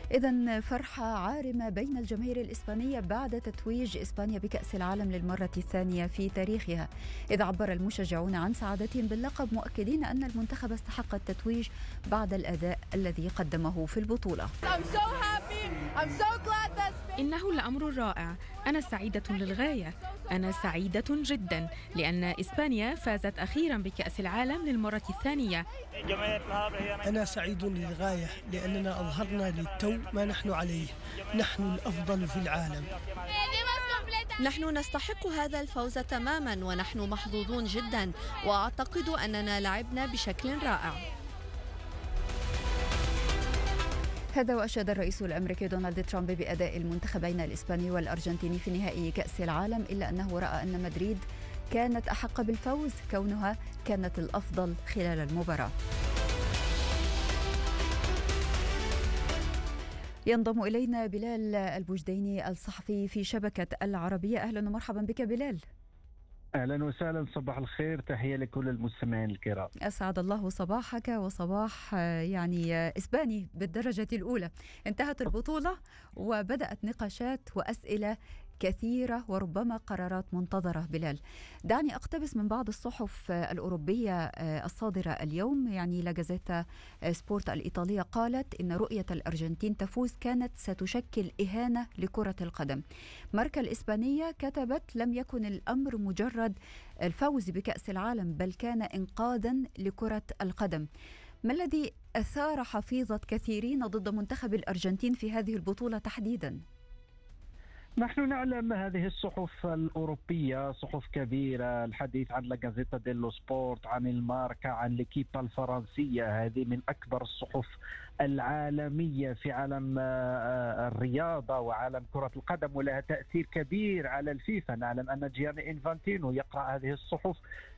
إذن فرحة عارمة بين الجماهير الإسبانية بعد تتويج إسبانيا بكأس العالم للمرة الثانية في تاريخها، إذ عبر المشجعون عن سعادتهم باللقب مؤكدين أن المنتخب استحق التتويج بعد الأداء الذي قدمه في البطولة. إنه لأمر رائع، أنا سعيدة للغاية، أنا سعيدة جدا لأن إسبانيا فازت أخيرا بكأس العالم للمرة الثانية. أنا سعيد للغاية لأننا أظهرنا للتو ما نحن عليه، نحن الأفضل في العالم. نحن نستحق هذا الفوز تماما ونحن محظوظون جدا، وأعتقد أننا لعبنا بشكل رائع. هذا وأشاد الرئيس الأمريكي دونالد ترامب بأداء المنتخبين الإسباني والأرجنتيني في نهائي كأس العالم، إلا أنه رأى أن مدريد كانت أحق بالفوز كونها كانت الأفضل خلال المباراة. ينضم إلينا بلال البوجديني الصحفي في شبكة العربية. أهلا ومرحبا بك بلال. أهلا وسهلا، صباح الخير، تحية لكل المستمعين الكرام. أسعد الله صباحك وصباح إسباني بالدرجة الأولى. انتهت البطولة وبدأت نقاشات وأسئلة كثيرة وربما قرارات منتظرة. بلال، دعني أقتبس من بعض الصحف الأوروبية الصادرة اليوم. لا جازيتا سبورت الإيطالية قالت إن رؤية الأرجنتين تفوز كانت ستشكل إهانة لكرة القدم. ماركا الإسبانية كتبت لم يكن الأمر مجرد الفوز بكأس العالم بل كان إنقاذا لكرة القدم. ما الذي أثار حفيظة كثيرين ضد منتخب الأرجنتين في هذه البطولة تحديدا؟ نحن نعلم هذه الصحف الأوروبية صحف كبيرة، الحديث عن لا جازيتا ديلو سبورت، عن الماركا، عن ليكيبا الفرنسية، هذه من أكبر الصحف العالمية في عالم الرياضة وعالم كرة القدم، ولها تأثير كبير على الفيفا. نعلم أن جياني إنفانتينو يقرأ هذه الصحف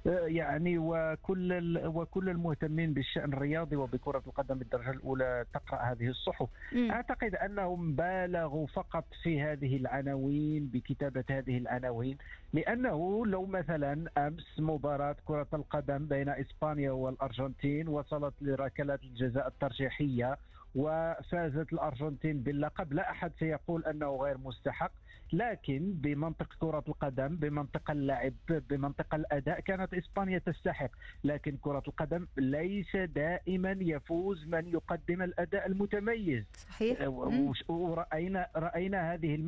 وكل المهتمين بالشأن الرياضي وبكرة القدم بالدرجة الأولى تقرأ هذه الصحف. أعتقد أنهم بالغوا فقط في هذه العناوين، بكتابة هذه العناوين، لأنه لو مثلا أمس مباراة كرة القدم بين إسبانيا والأرجنتين وصلت لركلات الجزاء الترجيحية وفازت الأرجنتين باللقب، لا أحد سيقول أنه غير مستحق، لكن بمنطق كرة القدم، بمنطق اللعب، بمنطق الأداء، كانت إسبانيا تستحق. لكن كرة القدم ليس دائما يفوز من يقدم الأداء المتميز. صحيح. ورأينا هذه